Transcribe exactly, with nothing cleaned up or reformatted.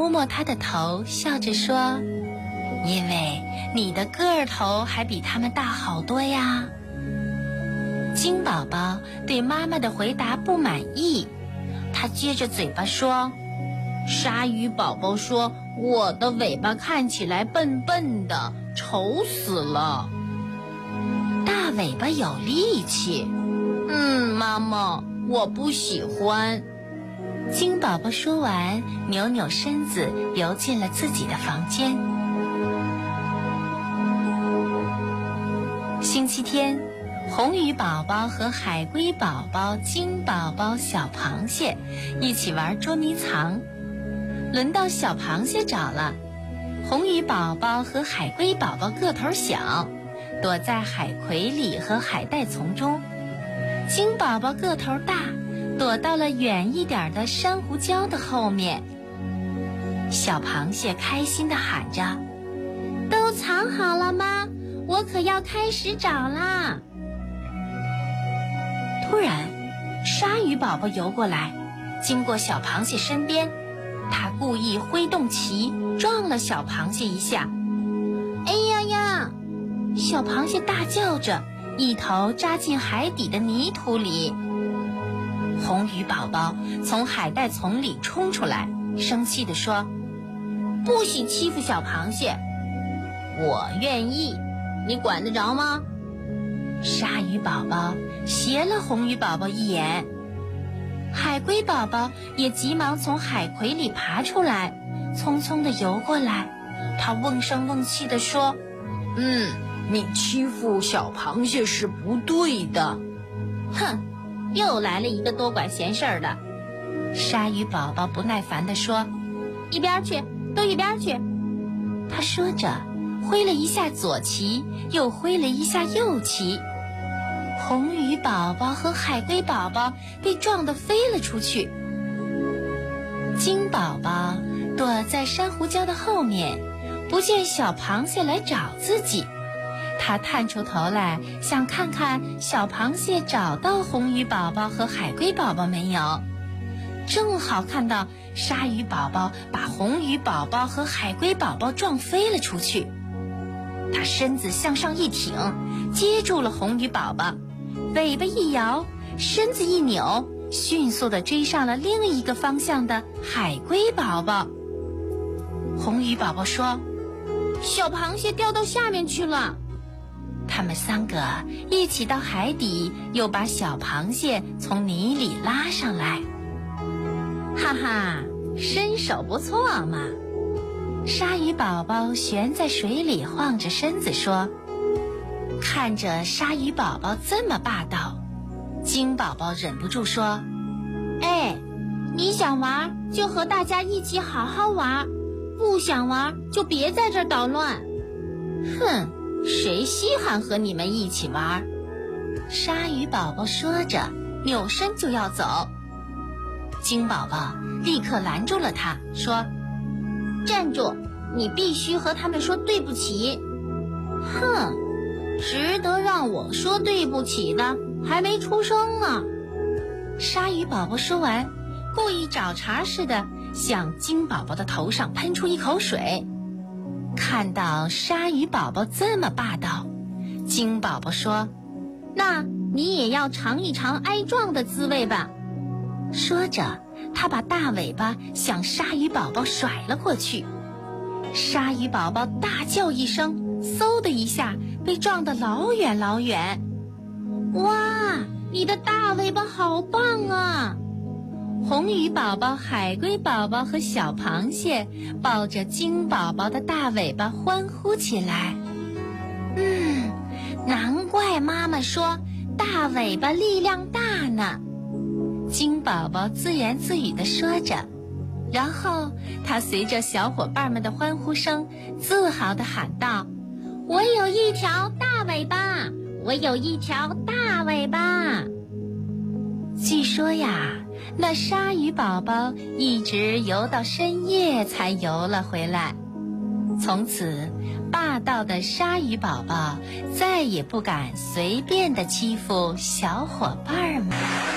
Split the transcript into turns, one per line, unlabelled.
摸摸他的头，笑着说：“因为你的个儿头还比他们大好多呀。”金宝宝对妈妈的回答不满意，他撅着嘴巴说：“鲨鱼宝宝说我的尾巴看起来笨笨的，丑死了。大尾巴有力气。嗯，妈妈，我不喜欢。”金宝宝说完，扭扭身子游进了自己的房间。星期天，红鱼宝宝和海龟宝宝、金宝宝、小螃蟹一起玩捉迷藏。轮到小螃蟹找了，红鱼宝宝和海龟宝宝个头小，躲在海葵里和海带丛中。金宝宝个头大，躲到了远一点的珊瑚礁的后面。小螃蟹开心地喊着：“都藏好了吗？我可要开始找啦！”突然，鲨鱼宝宝游过来，经过小螃蟹身边，他故意挥动鳍，撞了小螃蟹一下。哎呀呀！小螃蟹大叫着，一头扎进海底的泥土里。红鱼宝宝从海带丛里冲出来，生气地说：“不许欺负小螃蟹！”“我愿意，你管得着吗？”鲨鱼宝宝斜了红鱼宝宝一眼。海龟宝宝也急忙从海葵里爬出来，匆匆地游过来。他瓮声瓮气地说：“嗯，你欺负小螃蟹是不对的。”“哼，又来了一个多管闲事儿的。”鲨鱼宝宝不耐烦地说：“一边去，都一边去！”他说着，挥了一下左鳍，又挥了一下右鳍。红鱼宝宝和海龟宝宝被撞得飞了出去。金宝宝躲在珊瑚礁的后面，不见小螃蟹来找自己。他探出头来，想看看小螃蟹找到红鱼宝宝和海龟宝宝没有。正好看到鲨鱼宝宝把红鱼宝宝和海龟宝宝撞飞了出去。他身子向上一挺，接住了红鱼宝宝，尾巴一摇，身子一扭，迅速地追上了另一个方向的海龟宝宝。红鱼宝宝说：“小螃蟹掉到下面去了。”他们三个一起到海底，又把小螃蟹从泥里拉上来。哈哈，身手不错嘛！鲨鱼宝宝悬在水里晃着身子说。看着鲨鱼宝宝这么霸道，金宝宝忍不住说：“哎，你想玩就和大家一起好好玩，不想玩就别在这儿捣乱。”“哼，谁稀罕和你们一起玩？”鲨鱼宝宝说着，扭身就要走。金宝宝立刻拦住了他，说：“站住，你必须和他们说对不起。”“哼，值得让我说对不起的还没出生呢。”鲨鱼宝宝说完，故意找茬似的向金宝宝的头上喷出一口水。看到鲨鱼宝宝这么霸道，金宝宝说：“那你也要尝一尝挨撞的滋味吧。”说着，他把大尾巴向鲨鱼宝宝甩了过去。鲨鱼宝宝大叫一声，嗖的一下被撞得老远老远。“哇，你的大尾巴好棒啊！”红鱼宝宝、海龟宝宝和小螃蟹抱着金宝宝的大尾巴欢呼起来。嗯，难怪妈妈说大尾巴力量大呢。金宝宝自言自语地说着，然后他随着小伙伴们的欢呼声，自豪地喊道：“我有一条大尾巴，我有一条大尾巴。”据说呀，那鲨鱼宝宝一直游到深夜才游了回来。从此，霸道的鲨鱼宝宝再也不敢随便地欺负小伙伴们。